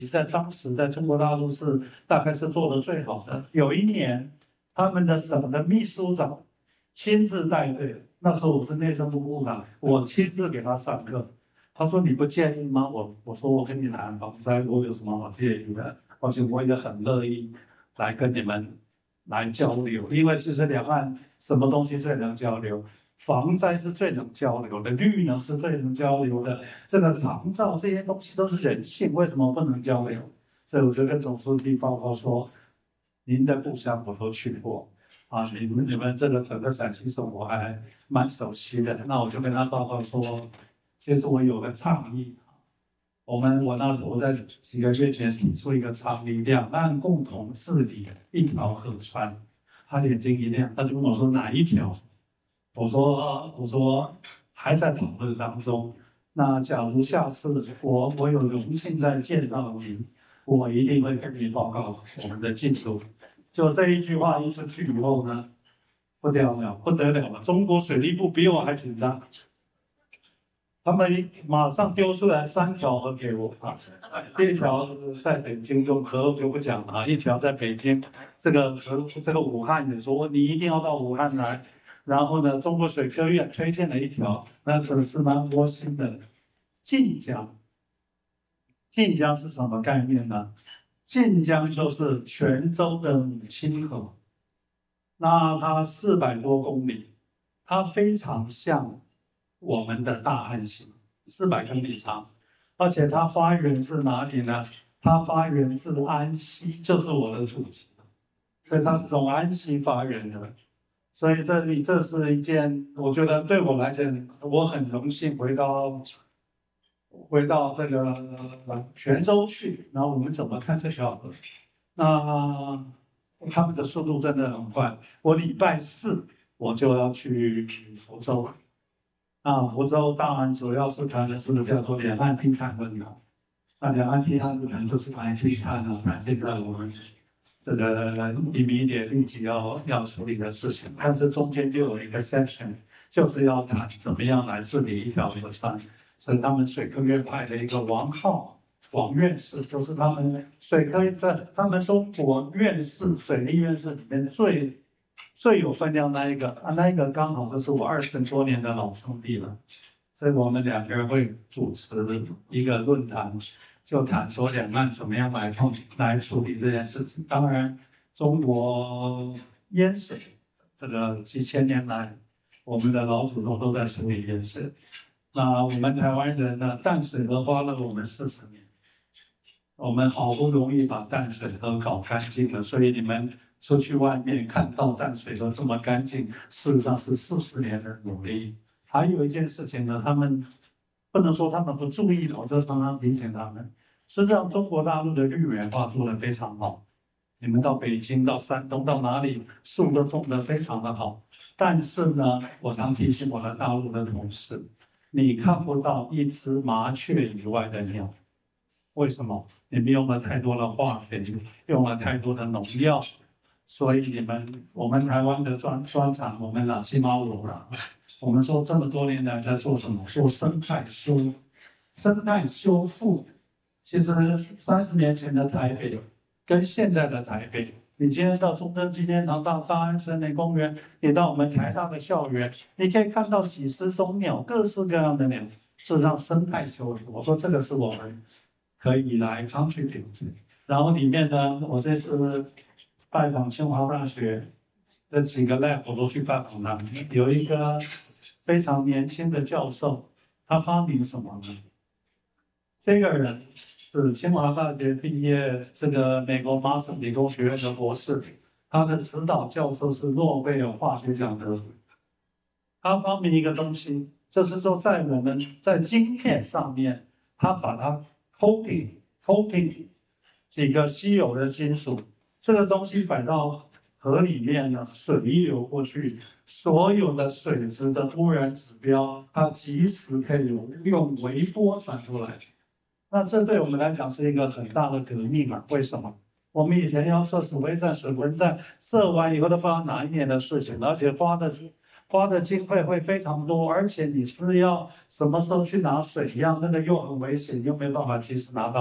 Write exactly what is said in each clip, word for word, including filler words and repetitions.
在当时在中国大陆是大概是做的最好的。有一年，他们的省的秘书长亲自带队，那时候我是内政部部长，我亲自给他上课。他说：“你不介意吗？”我我说：“我跟你谈防灾，我有什么好介意的？而且我也很乐意来跟你们来交流，因为其实两岸什么东西最能交流？防灾是最能交流的，绿能是最能交流的，这个长照这些东西都是人性，为什么不能交流？所以我就跟总书记报告说，您的故乡我都去过，啊，你们你们这个整个陕西省我还蛮熟悉的。那我就跟他报告说，其实我有个倡议，我们我那时候在几个月前提出一个倡议，两岸共同治理一条河川。他眼睛一亮，他就问我说哪一条？我说我说还在讨论当中。那假如下次我我有荣幸再见到您，我一定会跟你报告我们的进度。就这一句话一出去以后呢，不得了，不得了了！中国水利部比我还紧张，他们马上丢出来三条河给我啊，一条是在北京，就河就不讲了啊，一条在北京，这个河这个武汉也说你一定要到武汉来。然后呢，中国水科院推荐了一条，那是是蛮窝心的，晋江。晋江是什么概念呢？晋江就是泉州的母亲河，那它四百多公里，它非常像我们的大汉溪，四百公里长，而且它发源自哪里呢？它发源自安溪，就是我的祖籍，所以它是从安溪发源的。所以这里这是一件，我觉得对我来讲，我很荣幸回到回到这个泉州去。然后我们怎么看这条河？那他们的速度真的很快。我礼拜四我就要去福州，啊，福州当然主要是谈的是叫做两岸低碳问题。那两岸低碳问题就是谈低碳啊，谈现在我们这个一米点立即要要处理的事情，但是中间就有一个 section， 就是要谈怎么样来治理一条河川。所以他们水科院派的一个王浩王院士，就是他们水科在他们中国院士水利院士里面最最有分量那一个啊，那一个刚好就是我二十多年的老兄弟了。所以我们两个人会主持一个论坛。就谈说两岸怎么样来碰来处理这件事情。当然，中国淹水，这个几千年来，我们的老祖宗都在处理淹水。那我们台湾人呢，淡水河花了我们四十年，我们好不容易把淡水河搞干净了，所以你们出去外面看到淡水河这么干净，事实上是四十年的努力。还有一件事情呢，他们不能说他们不注意，我就常常提醒他们。实际上，中国大陆的绿源化做得非常好。你们到北京、到山东、到哪里，树都种得非常的好。但是呢，我常提醒我的大陆的同事，你看不到一只麻雀以外的鸟。为什么？你们用了太多的化肥，用了太多的农药，所以你们我们台湾的专专长，我们拉七毛五了。我们说这么多年来在做什么？做生态修复，生态修复。其实三十年前的台北跟现在的台北，你今天到中正纪念堂、到大安森林公园，你到我们台大的校园，你可以看到几十种鸟，各式各样的鸟。事实上，生态修复，我说这个是我们可以来 contribute。然后里面呢，我这次拜访清华大学的几个 lab 我都去拜访他，有一个非常年轻的教授，他发明什么呢？这个人是清华大学毕业，这个美国麻省理工学院的博士，他的指导教授是诺贝尔化学奖得主。他发明一个东西，就是说在我们在晶片上面，他把它 coating coating 几个稀有的金属，这个东西摆到河里面呢，水一流过去，所有的水质的污染指标，它及时可以用微波传出来。那这对我们来讲是一个很大的革命啊！为什么？我们以前要设水微站、水文站，设完以后都不知道哪一年的事情，而且花的花的经费会非常多，而且你是要什么时候去拿水一样，那个又很危险，又没办法及时拿到。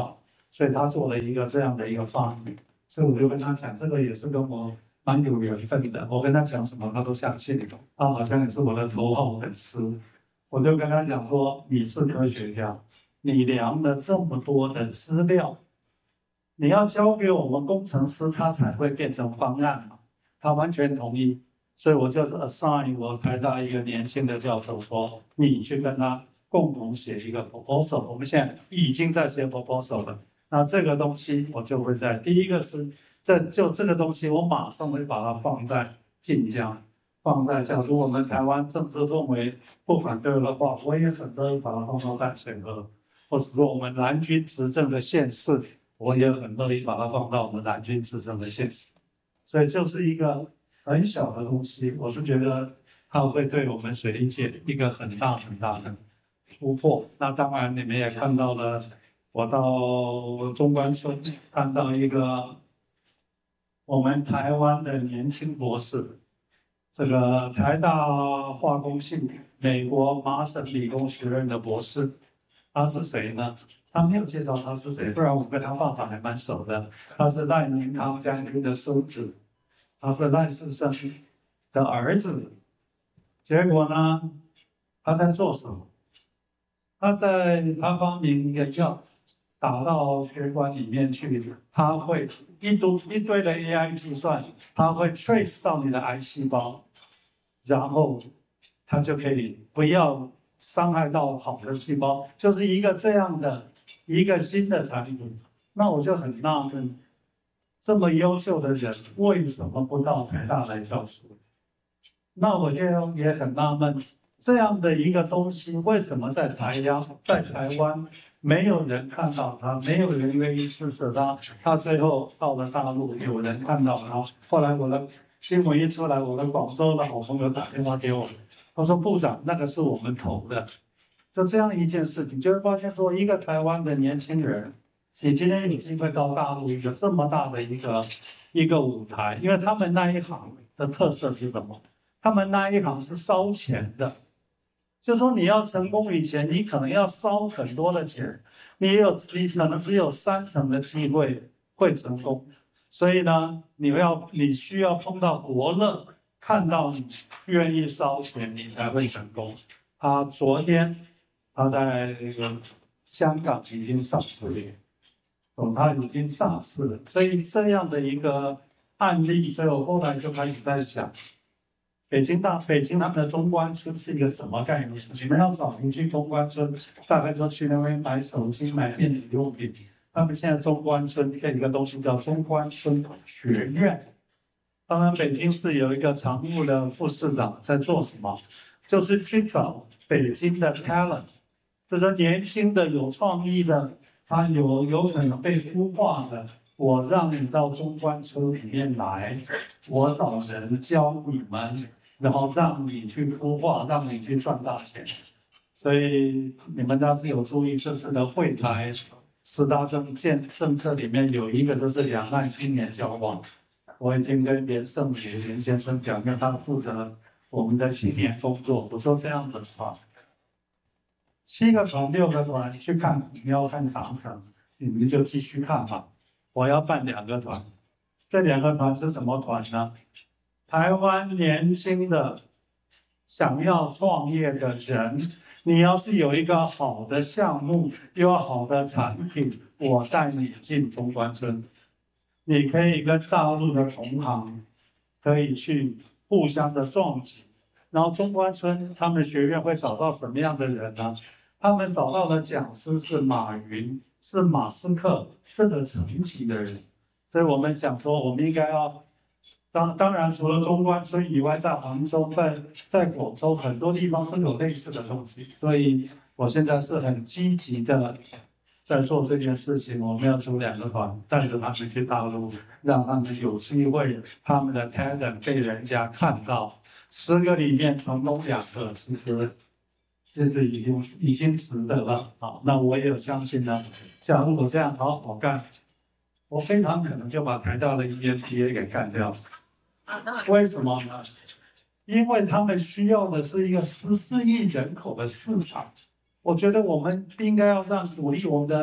所以他做了一个这样的一个发明，所以我就跟他讲，这个也是跟我蛮有缘分的。我跟他讲什么，他都相信。他好像也是我的头号粉丝。我就跟他讲说，你是科学家，你量了这么多的资料，你要交给我们工程师，他才会变成方案嘛。他完全同意，所以我就是 assign 我台大一个年轻的教授说，你去跟他共同写一个 proposal。我们现在已经在写 proposal 了。那这个东西我就会在第一个是，这就这个东西我马上会把它放在晋江，放在假如我们台湾政治氛围不反对的话，我也很乐意把它放到淡水河，或者说我们蓝军执政的县市，我也很乐意把它放到我们蓝军执政的县市。所以就是一个很小的东西，我是觉得它会对我们水利界一个很大很大的突破。那当然你们也看到了。我到中关村看到一个我们台湾的年轻博士，这个台大化工系美国麻省理工学院的博士，他是谁呢？他没有介绍他是谁，不然我跟他爸爸还蛮熟的。他是赖明堂将军的孙子，他是赖士生的儿子。结果呢，他在做什么？他在他发明一个药。打到血管里面去，它会一堆一堆的 A I 计算，它会 trace 到你的癌细胞，然后它就可以不要伤害到好的细胞，就是一个这样的一个新的产品。那我就很纳闷，这么优秀的人为什么不到台大来教书？那我就也很纳闷。这样的一个东西，为什么在台央、在台湾没有人看到它，没有人愿意支持它？它最后到了大陆，有人看到它。后来我的新闻一出来，我的广州的好朋友打电话给我，他说：“部长，那个是我们投的。”就这样一件事情，就会发现说，一个台湾的年轻人，你今天有机会到大陆一个这么大的一个一个舞台，因为他们那一行的特色是什么？他们那一行是烧钱的。就说你要成功以前，你可能要烧很多的钱，你有你可能只有三成的机会会成功，所以呢，你要你需要碰到国乐，看到你愿意烧钱，你才会成功。他昨天他在那个香港已经上市了，哦，他已经上市了，所以这样的一个案例，所以我后来就开始在想。北京大北京他们的中关村是一个什么概念？你们要找邻居中关村，大概就去那边买手机、买电子用品。他们现在中关村有一个东西叫中关村学院。当然，北京市有一个常务的副市长在做什么？就是去找北京的 talent， 就是年轻的、有创意的，他有有可能被孵化的。我让你到中关村里面来，我找人教你们。然后让你去孵化，让你去赚大钱。所以你们要是有注意这次的会台十大政见政策里面有一个就是两岸青年交往，我已经跟连胜杰连先生讲，跟他负责我们的青年工作。我说这样的话，七个团六个团去看你要看长城，你们就继续看吧。我要办两个团，这两个团是什么团呢？台湾年轻的想要创业的人，你要是有一个好的项目，又有好的产品，我带你进中关村，你可以跟大陆的同行可以去互相的撞击。然后中关村他们学院会找到什么样的人呢？他们找到的讲师是马云，是马斯克这个层级的人。所以我们想说，我们应该要。当当然，除了中关村以外，在杭州、在在广州很多地方都有类似的东西，所以我现在是很积极的在做这件事情。我们要组两个团，带着他们去大陆，让他们有机会，他们的 talent 被人家看到。十个里面成功两个，其实其实已经已经值得了。好，那我也有相信呢。假如我这样好好干，我非常可能就把台大的 E M B A 给干掉。为什么呢？因为他们需要的是一个十四亿人口的市场。我觉得我们应该要让鼓励我们的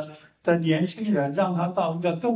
的年轻人，让他到一个更